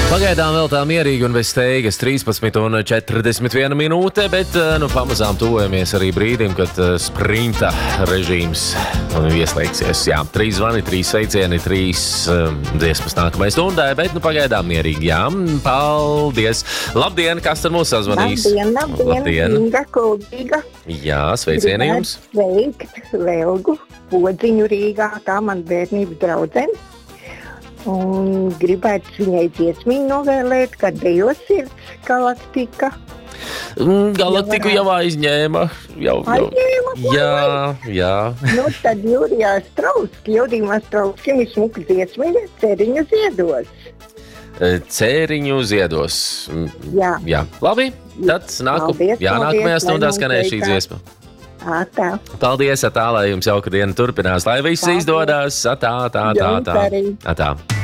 Pagaidām vēl tā mierīgi un bez steigas 13:41 minūte, bet pamazām tuvojamies arī brīdim, kad sprinta režīms ieslēgsies. Jā, 3 zvani, 3 sveicieni, 3 dziesmas nākamai stundai, bet pagaidām mierīgi. Jā, paldies! Labdien, kas tad mūs sazvanīs? Labdien! Inga Kuldīga. Jā, sveicieni jums! Sveikt Velgu, Podziņu Rīgā, tā man bērnības draudzene. Un gribētu viņai dziesmiņu novēlēt, kad Dejos sirds galaktika. Galaktiku jau aizņēma. Jā. Nu, tad Jurijās Strauskim ir smuka dziesmiņa Cēriņu ziedos. Cēriņu ziedos. Jā. Labi, tad nākamajā stundā skanēs šī dziesma. Tā. Paldies, lai jums jauka diena turpinās, lai viss izdodas. Tā.